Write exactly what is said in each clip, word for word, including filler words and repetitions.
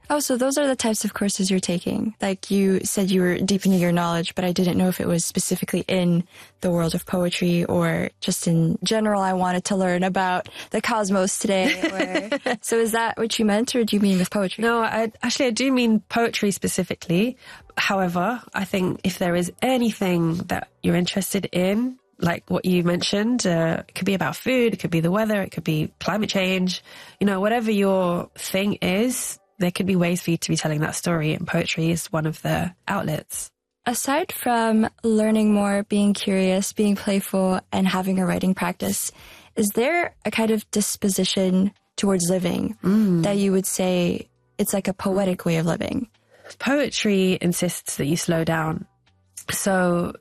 Oh, so those are the types of courses you're taking. Like you said you were deepening your knowledge, but I didn't know if it was specifically in the world of poetry or just in general. I wanted to learn about the cosmos today. Or... So is that what you meant, or do you mean with poetry? No, I, actually I do mean poetry specifically. However, I think if there is anything that you're interested in, like what you mentioned, uh, it could be about food, it could be the weather, it could be climate change, you know, whatever your thing is, there could be ways for you to be telling that story, and poetry is one of the outlets. Aside from learning more, being curious, being playful, and having a writing practice, is there a kind of disposition towards living mm. that you would say it's like a poetic way of living? Poetry insists that you slow down. So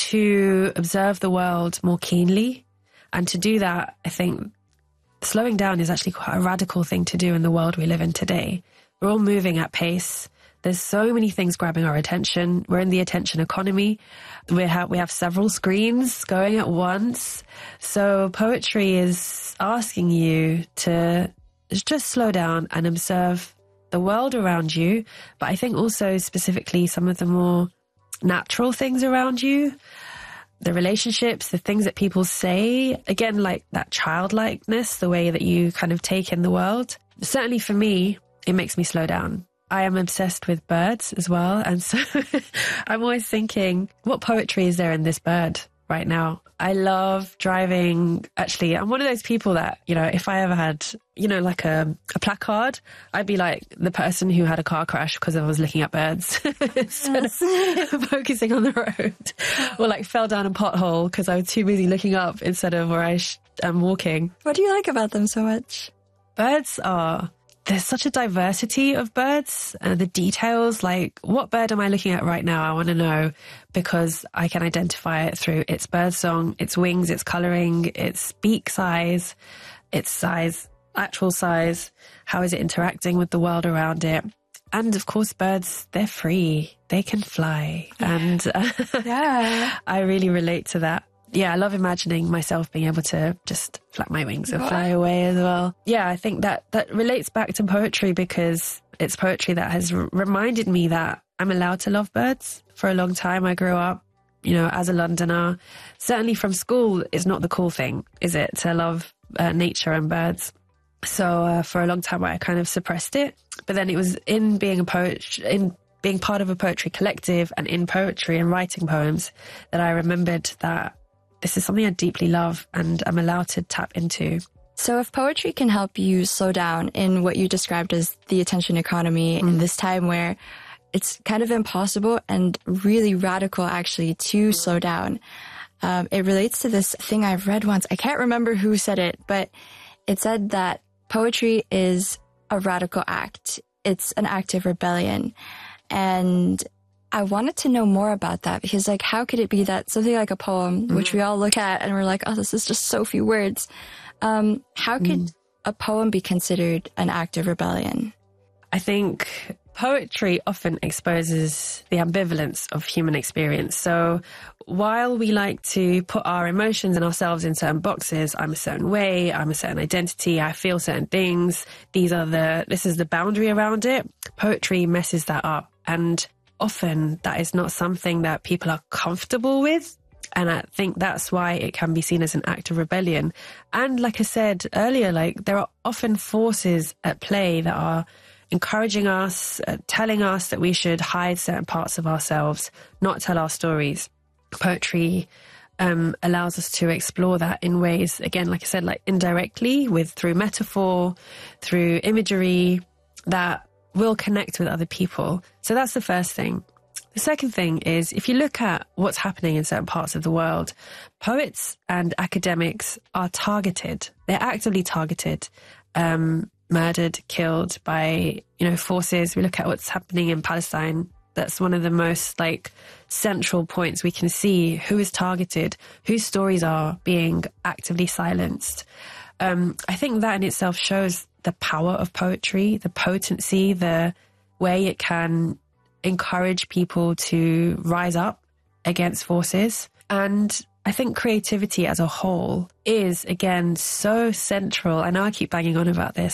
to observe the world more keenly, and to do that, I think slowing down is actually quite a radical thing to do in the world we live in today. We're all moving at pace. There's so many things grabbing our attention. We're in the attention economy. We have, we have several screens going at once. So poetry is asking you to just slow down and observe the world around you. But I think also specifically some of the more natural things around you, the relationships, the things that people say, again, like that childlikeness, the way that you kind of take in the world. Certainly for me, it makes me slow down. I am obsessed with birds as well. And so I'm always thinking, what poetry is there in this bird right now? I love driving. Actually, I'm one of those people that, you know, if I ever had, you know, like a, a placard, I'd be like the person who had a car crash because I was looking at birds instead of focusing on the road, or like fell down a pothole because I was too busy looking up instead of where I sh- am walking. What do you like about them so much? Birds are... There's such a diversity of birds, uh, the details, like what bird am I looking at right now? I want to know, because I can identify it through its bird song, its wings, its colouring, its beak size, its size, actual size. How is it interacting with the world around it? And of course, birds, they're free. They can fly. Yeah. And uh, yeah. I really relate to that. Yeah, I love imagining myself being able to just flap my wings and fly away as well. Yeah, I think that that relates back to poetry, because it's poetry that has r- reminded me that I'm allowed to love birds. For a long time, I grew up, you know, as a Londoner. Certainly from school, it's not the cool thing, is it, to love uh, nature and birds? So uh, for a long time, I kind of suppressed it. But then it was in being a poet, in being part of a poetry collective and in poetry and writing poems, that I remembered that this is something I deeply love and I'm allowed to tap into. So if poetry can help you slow down in what you described as the attention economy mm. in this time where it's kind of impossible and really radical actually to slow down, um, it relates to this thing I've read once. I can't remember who said it, but it said that poetry is a radical act. It's an act of rebellion. And I wanted to know more about that, because like, how could it be that something like a poem, mm. which we all look at and we're like, oh, this is just so few words. Um, how could mm. a poem be considered an act of rebellion? I think poetry often exposes the ambivalence of human experience. So while we like to put our emotions and ourselves in certain boxes, I'm a certain way, I'm a certain identity, I feel certain things, these are the, this is the boundary around it. Poetry messes that up. And often that is not something that people are comfortable with. And I think that's why it can be seen as an act of rebellion. And like I said earlier, like there are often forces at play that are encouraging us, uh, telling us that we should hide certain parts of ourselves, not tell our stories. Poetry um, allows us to explore that in ways, again, like I said, like indirectly, with through metaphor, through imagery, that will connect with other people. So that's the first thing. The second thing is, if you look at what's happening in certain parts of the world, poets and academics are targeted. They're actively targeted, um, murdered, killed by, you know, forces. We look at what's happening in Palestine. That's one of the most like central points we can see who is targeted, whose stories are being actively silenced. Um, I think that in itself shows the power of poetry, the potency, the way it can encourage people to rise up against forces. And I think creativity as a whole is, again, so central. I know I keep banging on about this.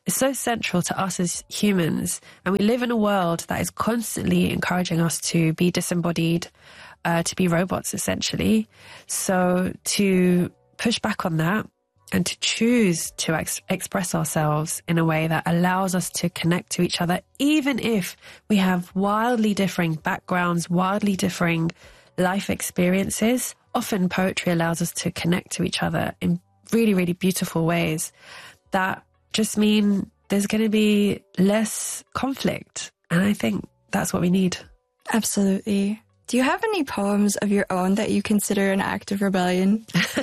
is so central to us as humans. And we live in a world that is constantly encouraging us to be disembodied, uh, to be robots, essentially. So to push back on that and to choose to ex- express ourselves in a way that allows us to connect to each other, even if we have wildly differing backgrounds, wildly differing life experiences. Often poetry allows us to connect to each other in really, really beautiful ways that just mean there's going to be less conflict. And I think that's what we need. Absolutely. Do you have any poems of your own that you consider an act of rebellion?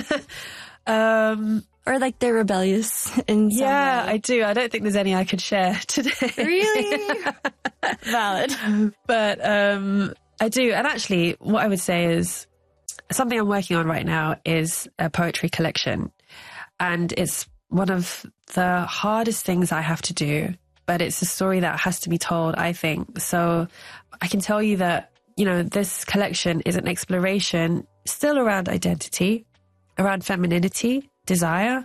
um, or like they're rebellious in some Yeah, way? I do. I don't think there's any I could share today. Really? Valid. But um, I do. And actually, what I would say is something I'm working on right now is a poetry collection. And it's one of the hardest things I have to do, but it's a story that has to be told, I think. So I can tell you that, you know, this collection is an exploration still around identity, around femininity, desire,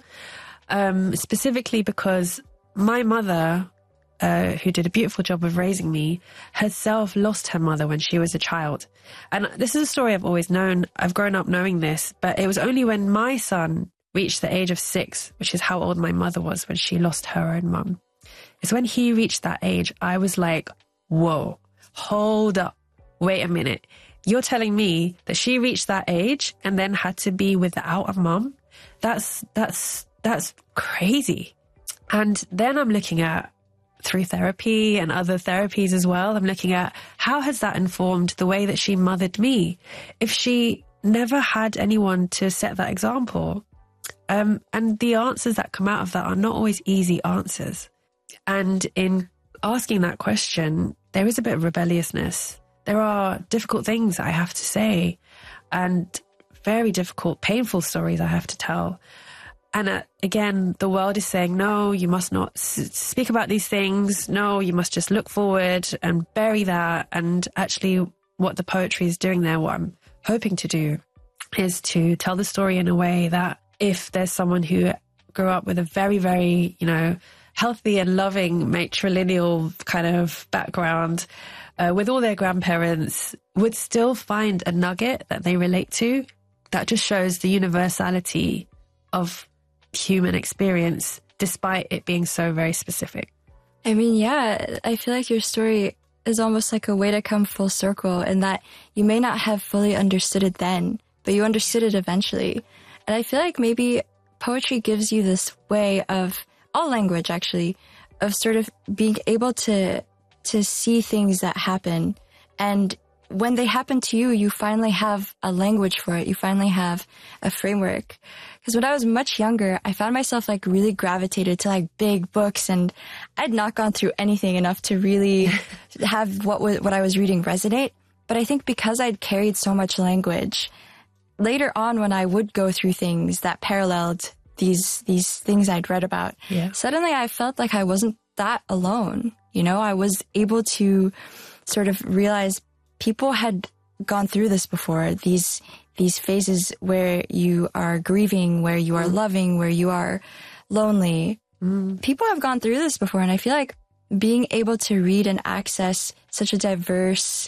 um, specifically because my mother, uh, who did a beautiful job of raising me, herself lost her mother when she was a child. And this is a story I've always known. I've grown up knowing this, but it was only when my son reached the age of six, which is how old my mother was when she lost her own mum. It's when he reached that age, I was like, whoa, hold up, wait a minute. You're telling me that she reached that age and then had to be without a mum? That's, that's, that's crazy. And then I'm looking at, through therapy and other therapies as well, I'm looking at how has that informed the way that she mothered me? If she never had anyone to set that example. Um, and the answers that come out of that are not always easy answers. And in asking that question, there is a bit of rebelliousness. There are difficult things I have to say and very difficult, painful stories I have to tell. And uh, again, the world is saying, no, you must not s- speak about these things. No, you must just look forward and bury that. And actually what the poetry is doing there, what I'm hoping to do, is to tell the story in a way that if there's someone who grew up with a very, very, you know, healthy and loving matrilineal kind of background, uh, with all their grandparents, would still find a nugget that they relate to, that just shows the universality of human experience, despite it being so very specific. I mean, yeah, I feel like your story is almost like a way to come full circle in that you may not have fully understood it then, but you understood it eventually. And I feel like maybe poetry gives you this way of, all language actually, of sort of being able to to see things that happen. And when they happen to you, you finally have a language for it. You finally have a framework. Because when I was much younger, I found myself like really gravitated to like big books, and I'd not gone through anything enough to really have what was, what I was reading resonate. But I think because I'd carried so much language, later on when I would go through things that paralleled these these things I'd read about, yeah. suddenly I felt like I wasn't that alone. You know, I was able to sort of realize people had gone through this before, these these phases where you are grieving, where you are mm. loving, where you are lonely. Mm. People have gone through this before, and I feel like being able to read and access such a diverse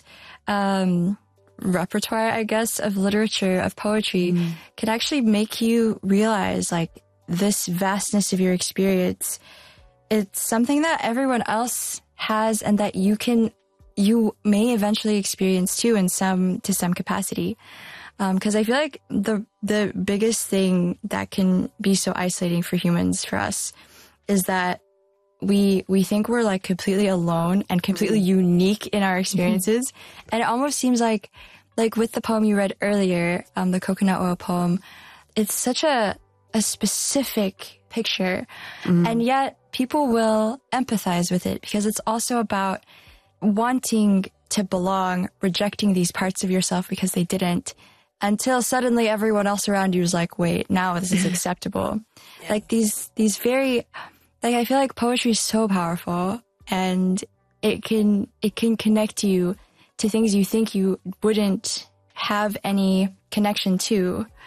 um, repertoire, I guess, of literature, of poetry, mm. can actually make you realize, like, this vastness of your experience. It's something that everyone else has, and that you can, you may eventually experience too, in some to some capacity. Because um, I feel like the the biggest thing that can be so isolating for humans, for us, is that we we think we're like completely alone and completely mm-hmm. unique in our experiences. Mm-hmm. And it almost seems like, like with the poem you read earlier, um, the coconut oil poem, it's such a a specific picture, mm-hmm. and yet people will empathize with it because it's also about wanting to belong, rejecting these parts of yourself because they didn't, until suddenly everyone else around you is like, wait, now this is acceptable. Yeah. Like these, these very, like, I feel like poetry is so powerful, and it can, it can connect you to things you think you wouldn't have any connection to.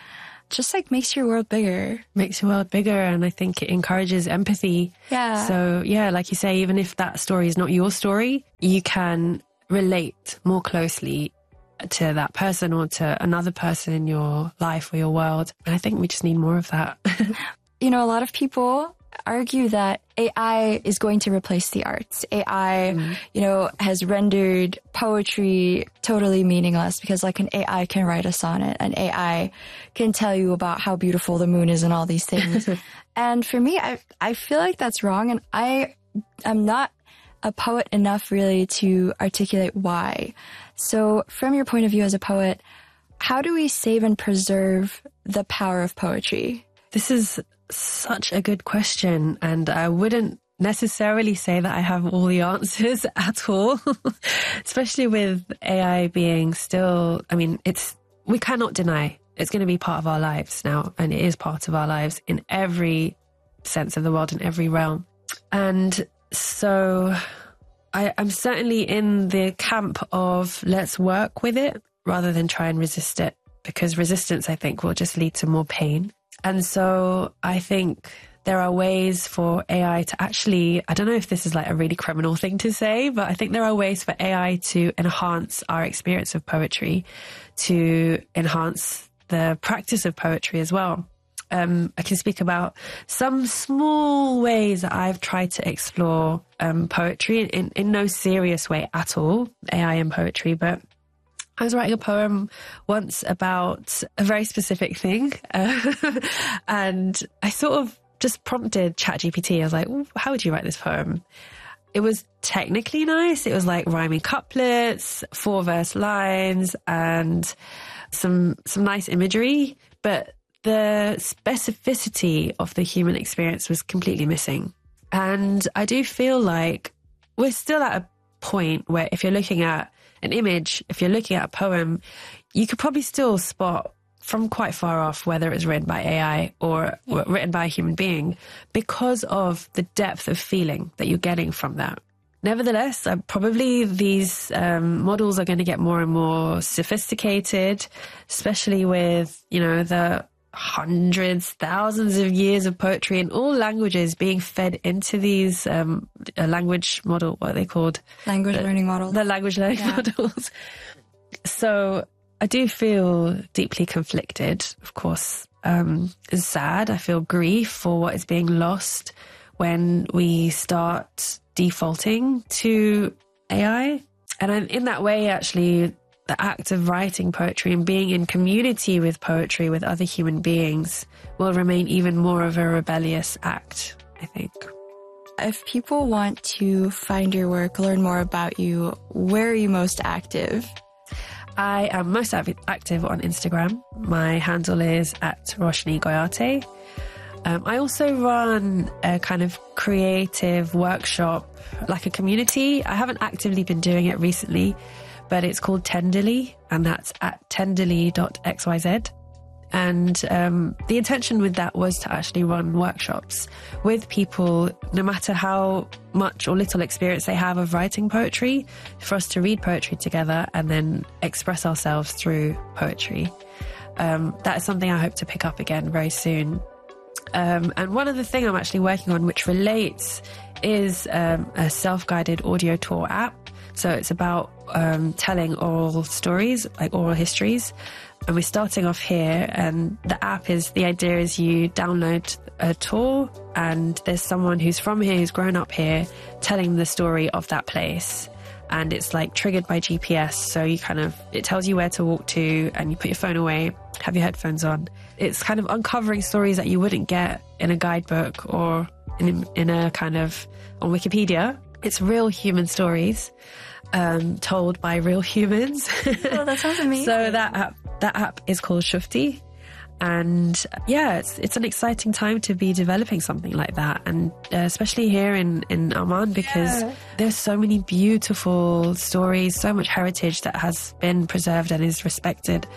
just like makes your world bigger. Makes your world bigger, and I think it encourages empathy. Yeah. So yeah, like you say, even if that story is not your story, you can relate more closely to that person or to another person in your life or your world. And I think we just need more of that. You know, a lot of people argue that A I is going to replace the arts. A I, mm. you know, has rendered poetry totally meaningless because like an A I can write a sonnet, an A I can tell you about how beautiful the moon is and all these things. And for me, I I feel like that's wrong. And I am not a poet enough really to articulate why. So from your point of view as a poet, how do we save and preserve the power of poetry? This is such a good question, and I wouldn't necessarily say that I have all the answers at all, especially with A I being still, I mean, it's, we cannot deny it's going to be part of our lives now, and it is part of our lives in every sense of the word, in every realm. And so I, I'm certainly in the camp of let's work with it rather than try and resist it, because resistance, I think, will just lead to more pain. And so I think there are ways for A I to actually, I don't know if this is like a really criminal thing to say, but I think there are ways for A I to enhance our experience of poetry, to enhance the practice of poetry as well. Um, I can speak about some small ways that I've tried to explore um, poetry in, in no serious way at all, A I and poetry, but I was writing a poem once about a very specific thing, uh, and I sort of just prompted ChatGPT. I was like, how would you write this poem? It was technically nice. It was like rhyming couplets, four verse lines, and some some nice imagery, but the specificity of the human experience was completely missing. And I do feel like we're still at a point where if you're looking at an image, if you're looking at a poem, you could probably still spot from quite far off whether it's written by A I or yeah. written by a human being, because of the depth of feeling that you're getting from that. Nevertheless, uh, probably these um, models are going to get more and more sophisticated, especially with, you know, the hundreds, thousands of years of poetry in all languages being fed into these um, a language model, what are they called? Language the, learning models. The language learning yeah. models. So I do feel deeply conflicted, of course. Um, it's sad. I feel grief for what is being lost when we start defaulting to A I. And in that way, actually, the act of writing poetry and being in community with poetry with other human beings will remain even more of a rebellious act, I think. If people want to find your work, learn more about you, where are you most active? I am most active on Instagram. My handle is at Roshni Goyate. Um, I also run a kind of creative workshop, like a community. I haven't actively been doing it recently, but it's called Tenderly, and that's at tenderly dot x y z. And um, the intention with that was to actually run workshops with people, no matter how much or little experience they have of writing poetry, for us to read poetry together and then express ourselves through poetry. Um, that is something I hope to pick up again very soon. Um, and one other thing I'm actually working on, which relates, is um, a self-guided audio tour app. So it's about um, telling oral stories, like oral histories. And we're starting off here, and the app is, the idea is you download a tour and there's someone who's from here, who's grown up here, telling the story of that place. And it's like triggered by G P S. So you kind of, it tells you where to walk to, and you put your phone away, have your headphones on. It's kind of uncovering stories that you wouldn't get in a guidebook or in, in a kind of, on Wikipedia. It's real human stories um, told by real humans. Oh, that sounds amazing. So that app, that app is called Shufti. And yeah, it's it's an exciting time to be developing something like that. And uh, especially here in, in Oman, because yeah. there's so many beautiful stories, so much heritage that has been preserved and is respected.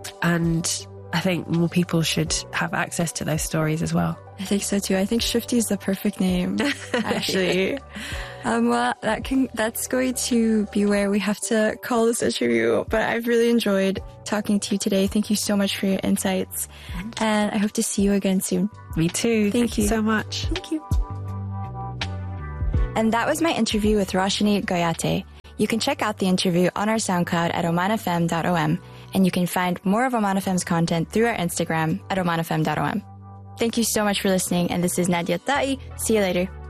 And I think more people should have access to those stories as well. I think so too. I think Shufti is the perfect name, actually. Um, well, that can, that's going to be where we have to call this interview, but I've really enjoyed talking to you today. Thank you so much for your insights, and I hope to see you again soon. Me too. Thank, Thank you you so much. Thank you. And that was my interview with Roshni Goyate. You can check out the interview on our SoundCloud at oman f m dot o m, and you can find more of Oman F M's content through our Instagram at oman f m dot o m. Thank you so much for listening, and this is Nadia Tai. See you later.